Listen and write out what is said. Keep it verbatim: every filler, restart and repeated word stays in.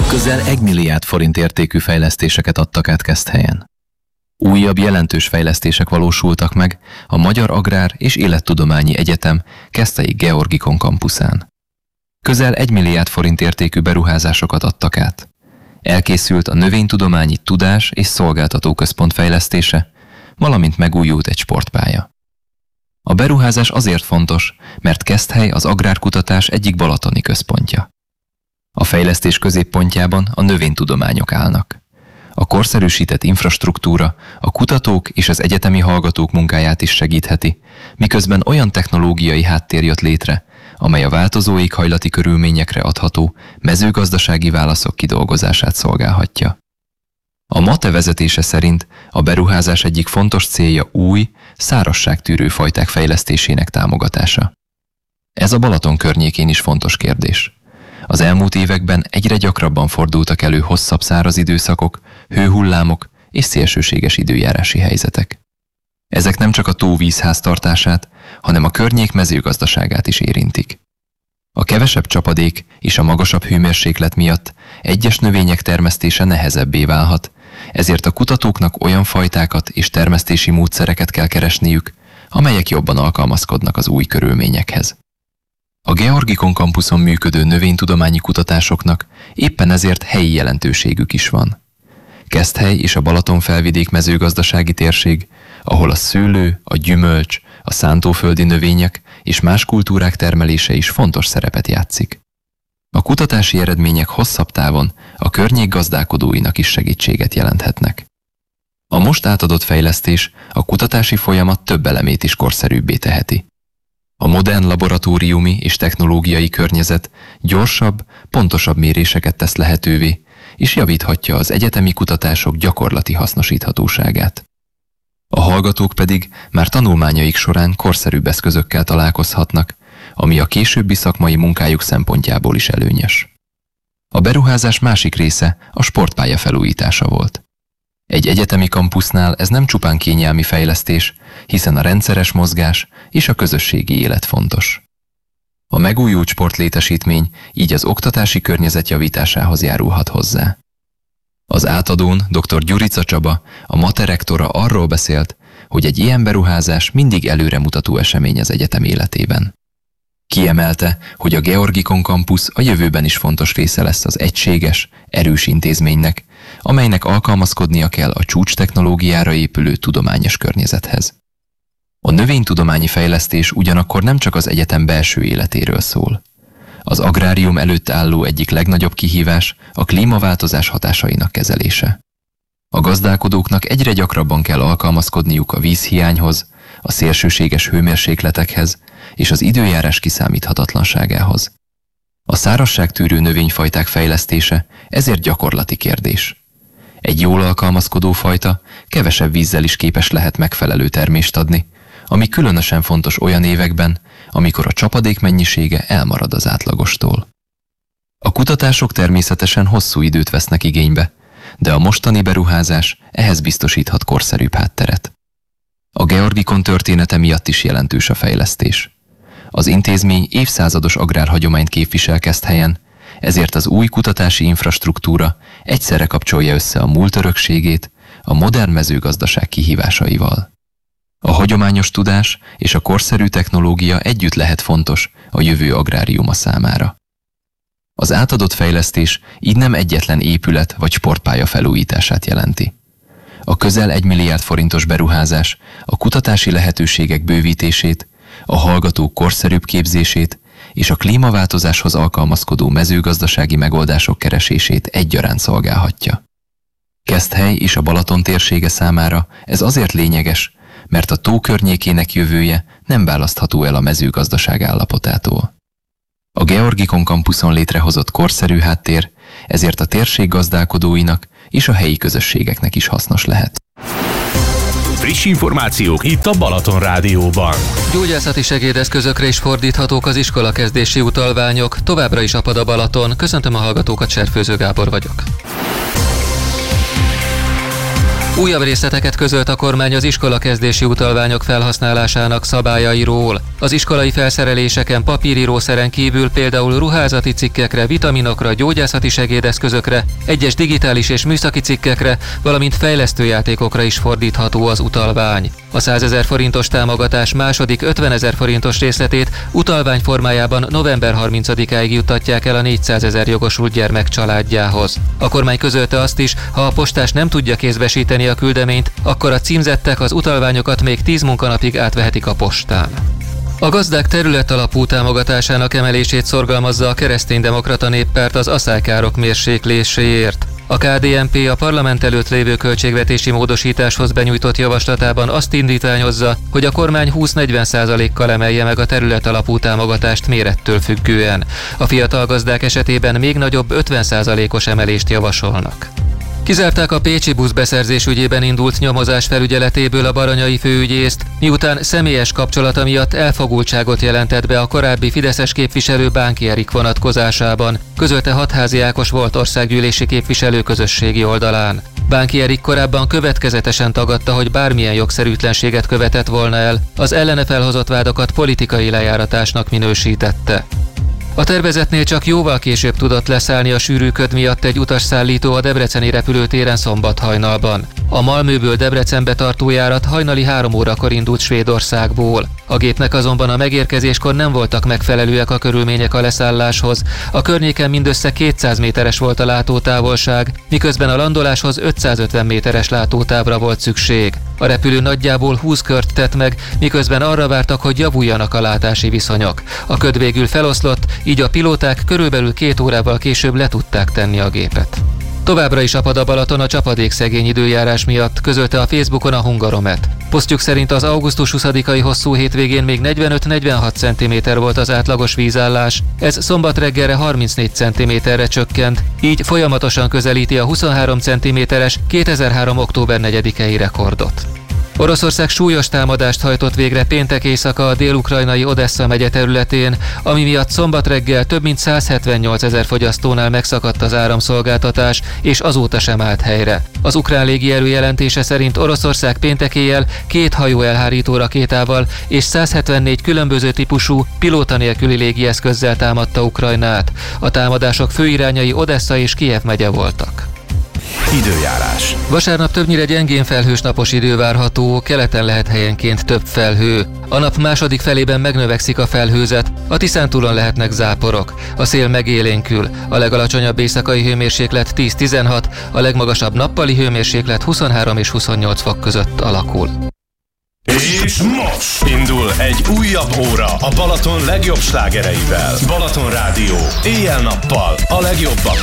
Közel egy milliárd forint értékű fejlesztéseket adtak át Keszthelyen. Újabb jelentős fejlesztések valósultak meg a Magyar Agrár és Élettudományi Egyetem Keszthelyi Georgikon kampuszán. Közel egy milliárd forint értékű beruházásokat adtak át. Elkészült a Növénytudományi Tudás- és Szolgáltatóközpont fejlesztése, valamint megújult egy sportpálya. A beruházás azért fontos, mert Keszthely az agrárkutatás egyik balatoni központja. A fejlesztés középpontjában a növénytudományok állnak. A korszerűsített infrastruktúra a kutatók és az egyetemi hallgatók munkáját is segítheti, miközben olyan technológiai háttér jött létre, amely a változó éghajlati körülményekre adható mezőgazdasági válaszok kidolgozását szolgálhatja. A MATE vezetése szerint a beruházás egyik fontos célja új, szárazságtűrő fajták fejlesztésének támogatása. Ez a Balaton környékén is fontos kérdés. Az elmúlt években egyre gyakrabban fordultak elő hosszabb száraz időszakok, hőhullámok és szélsőséges időjárási helyzetek. Ezek nem csak a tó vízháztartását, hanem a környék mezőgazdaságát is érintik. A kevesebb csapadék és a magasabb hőmérséklet miatt egyes növények termesztése nehezebbé válhat, ezért a kutatóknak olyan fajtákat és termesztési módszereket kell keresniük, amelyek jobban alkalmazkodnak az új körülményekhez. A Georgikon kampuszon működő növénytudományi kutatásoknak éppen ezért helyi jelentőségük is van. Keszthely és a Balatonfelvidék mezőgazdasági térség, ahol a szőlő, a gyümölcs, a szántóföldi növények és más kultúrák termelése is fontos szerepet játszik. A kutatási eredmények hosszabb távon a környék gazdálkodóinak is segítséget jelenthetnek. A most átadott fejlesztés a kutatási folyamat több elemét is korszerűbbé teheti. A modern laboratóriumi és technológiai környezet gyorsabb, pontosabb méréseket tesz lehetővé, és javíthatja az egyetemi kutatások gyakorlati hasznosíthatóságát. A hallgatók pedig már tanulmányaik során korszerűbb eszközökkel találkozhatnak, ami a későbbi szakmai munkájuk szempontjából is előnyös. A beruházás másik része a sportpálya felújítása volt. Egy egyetemi kampusznál ez nem csupán kényelmi fejlesztés, hiszen a rendszeres mozgás és a közösségi élet fontos. A megújult sportlétesítmény így az oktatási környezet javításához járulhat hozzá. Az átadón dr. Gyurica Csaba, a MATE rektora arról beszélt, hogy egy ilyen beruházás mindig előremutató esemény az egyetem életében. Kiemelte, hogy a Georgikon kampusz a jövőben is fontos része lesz az egységes, erős intézménynek, amelynek alkalmazkodnia kell a csúcs technológiára épülő tudományos környezethez. A növénytudományi fejlesztés ugyanakkor nem csak az egyetem belső életéről szól. Az agrárium előtt álló egyik legnagyobb kihívás a klímaváltozás hatásainak kezelése. A gazdálkodóknak egyre gyakrabban kell alkalmazkodniuk a vízhiányhoz, a szélsőséges hőmérsékletekhez és az időjárás kiszámíthatatlanságához. A szárazságtűrő növényfajták fejlesztése ezért gyakorlati kérdés. Egy jól alkalmazkodó fajta kevesebb vízzel is képes lehet megfelelő termést adni, ami különösen fontos olyan években, amikor a csapadék mennyisége elmarad az átlagostól. A kutatások természetesen hosszú időt vesznek igénybe, de a mostani beruházás ehhez biztosíthat korszerűbb hátteret. A Georgikon története miatt is jelentős a fejlesztés. Az intézmény évszázados agrárhagyományt képvisel Keszthelyen, ezért az új kutatási infrastruktúra egyszerre kapcsolja össze a múlt örökségét a modern mezőgazdaság kihívásaival. A hagyományos tudás és a korszerű technológia együtt lehet fontos a jövő agráriuma számára. Az átadott fejlesztés így nem egyetlen épület vagy sportpálya felújítását jelenti. A közel egy milliárd forintos beruházás a kutatási lehetőségek bővítését, a hallgatók korszerűbb képzését és a klímaváltozáshoz alkalmazkodó mezőgazdasági megoldások keresését egyaránt szolgálhatja. Keszthely és a Balaton térsége számára ez azért lényeges, mert a tó környékének jövője nem választható el a mezőgazdaság állapotától. A Georgikon kampuszon létrehozott korszerű háttér ezért a térség gazdálkodóinak és a helyi közösségeknek is hasznos lehet. Friss információk itt a Balaton Rádióban. Gyógyászati segédeszközökre is fordíthatók az iskolakezdési utalványok. Továbbra is apad a Balaton. Köszöntöm a hallgatókat, Serfőző Gábor vagyok. Újabb részleteket közölt a kormány az iskolakezdési utalványok felhasználásának szabályairól. Az iskolai felszereléseken papírírószeren kívül például ruházati cikkekre, vitaminokra, gyógyászati segédeszközökre, egyes digitális és műszaki cikkekre, valamint fejlesztőjátékokra is fordítható az utalvány. A százezer forintos támogatás második ötvenezer forintos részletét utalvány formájában november harmincadikáig juttatják el a négyszázezer jogosult gyermek családjához. A kormány közölte azt is, ha a postás nem tudja kézbesíteni a küldeményt, akkor a címzettek az utalványokat még tíz munkanapig átvehetik a postán. A gazdák területalapú támogatásának emelését szorgalmazza a Kereszténydemokrata Néppárt az aszálykárok mérsékléséért. A ká dé en pé a parlament előtt lévő költségvetési módosításhoz benyújtott javaslatában azt indítványozza, hogy a kormány húsz-negyven százalékkal emelje meg a területalapú támogatást mérettől függően. A fiatal gazdák esetében még nagyobb ötven százalékos emelést javasolnak. Kizárták a pécsi buszbeszerzés ügyében indult nyomozás felügyeletéből a baranyai főügyészt, miután személyes kapcsolata miatt elfogultságot jelentett be a korábbi fideszes képviselő Bánki Erik vonatkozásában, közölte Hatházi Ákos volt országgyűlési képviselő közösségi oldalán. Bánki Erik korábban következetesen tagadta, hogy bármilyen jogszerűtlenséget követett volna el, az ellene felhozott vádakat politikai lejáratásnak minősítette. A tervezetnél csak jóval később tudott leszállni a sűrű köd miatt egy utasszállító a debreceni repülőtéren szombat hajnalban. A Malmöből Debrecenbe tartó járat hajnali három órakor indult Svédországból. A gépnek azonban a megérkezéskor nem voltak megfelelőek a körülmények a leszálláshoz. A környéken mindössze kétszáz méteres volt a látótávolság, miközben a landoláshoz ötszázötven méteres látótávra volt szükség. A repülő nagyjából húsz kört tett meg, miközben arra vártak, hogy javuljanak a látási viszonyok. A köd végül feloszlott, így a pilóták körülbelül két órával később le tudták tenni a gépet. Továbbra is apad a Balaton a csapadékszegény időjárás miatt, közölte a Facebookon a Hungaromet. Posztjuk szerint az augusztus huszadikai hosszú hétvégén még negyvenöt-negyvenhat centiméter volt az átlagos vízállás, ez szombat reggelre harmincnégy centiméterre csökkent, így folyamatosan közelíti a huszonhárom centiméteres kétezer-három október negyedikei rekordot. Oroszország súlyos támadást hajtott végre péntek éjszaka a dél-ukrajnai Odessa megye területén, ami miatt szombat reggel több mint százhetvennyolcezer fogyasztónál megszakadt az áramszolgáltatás, és azóta sem állt helyre. Az ukrán légierő jelentése szerint Oroszország péntek éjjel két hajó elhárító rakétával és százhetvennégy különböző típusú, pilóta nélküli légieszközzel támadta Ukrajnát. A támadások főirányai Odessa és Kijev megye voltak. Időjárás. Vasárnap többnyire gyengén felhős napos idő várható, keleten lehet helyenként több felhő. A nap második felében megnövekszik a felhőzet, a Tiszántúlon lehetnek záporok. A szél megélénkül, a legalacsonyabb éjszakai hőmérséklet tíz-tizenhat, a legmagasabb nappali hőmérséklet huszonhárom és huszonnyolc fok között alakul. És most indul egy újabb óra a Balaton legjobb slágereivel. Balaton Rádió. Éjjel-nappal a legjobbak